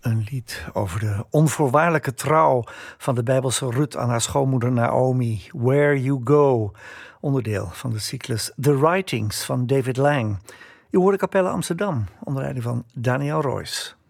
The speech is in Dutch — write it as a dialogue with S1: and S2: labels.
S1: Een lied over de onvoorwaardelijke trouw van de Bijbelse Rut aan haar schoonmoeder Naomi. Where You Go, onderdeel van de cyclus The Writings van David Lang. U hoorde Capelle Amsterdam onder leiding van Daniel Royce.